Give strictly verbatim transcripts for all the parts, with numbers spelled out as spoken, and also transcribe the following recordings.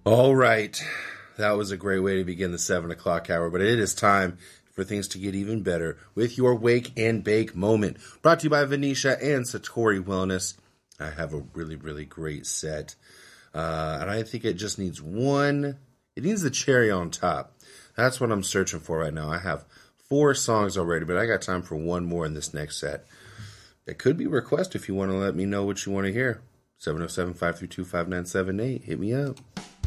All right. That was a great way to begin the seven o'clock hour, but it is time for things to get even better with your Wake and Bake moment. Brought to you by Venetia and Satori Wellness. I have a really, really great set. Uh, and I think it just needs one. It needs the cherry on top. That's what I'm searching for right now. I have four songs already, but I got time for one more in this next set. It could be a request if you want to let me know what you want to hear. seven oh seven, five three two, five nine seven eight. Hit me up.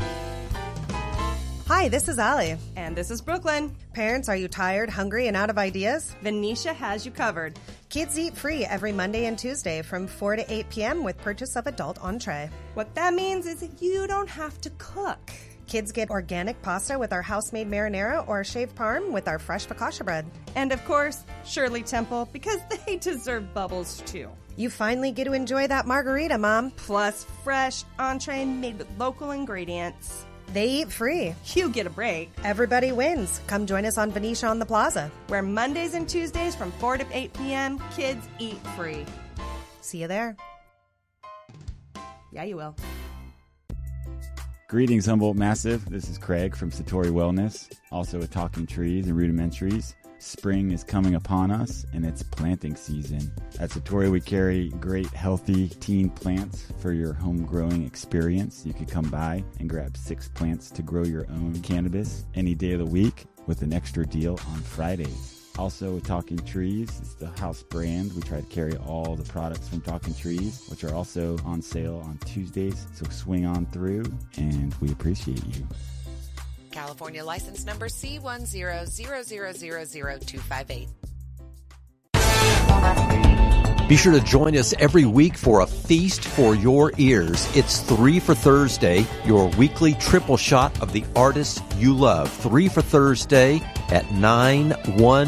Hi, this is Allie. And this is Brooklyn. Parents, are you tired, hungry, and out of ideas? Venetia has you covered. Kids eat free every Monday and Tuesday from four to eight p.m. with purchase of adult entree. What that means is that you don't have to cook. Kids get organic pasta with our house-made marinara or shaved parm with our fresh focaccia bread. And of course, Shirley Temple, because they deserve bubbles too. You finally get to enjoy that margarita, Mom. Plus fresh entree made with local ingredients. They eat free. You get a break. Everybody wins. Come join us on Venetia on the Plaza, where Mondays and Tuesdays from four to eight p.m., kids eat free. See you there. Yeah, you will. Greetings, Humboldt Massive. This is Craig from Satori Wellness, also with Talking Trees and Rudimentaries. Spring is coming upon us, and it's planting season. At Satori, we carry great, healthy teen plants for your home growing experience. You could come by and grab six plants to grow your own cannabis any day of the week with an extra deal on Fridays. Also, with Talking Trees, it's the house brand. We try to carry all the products from Talking Trees, which are also on sale on Tuesdays. So swing on through, and we appreciate you. California license number C one zero zero zero zero zero two five eight. Be sure to join us every week for a feast for your ears. It's Three for Thursday, your weekly triple shot of the artists you love. Three for Thursday at nine, one,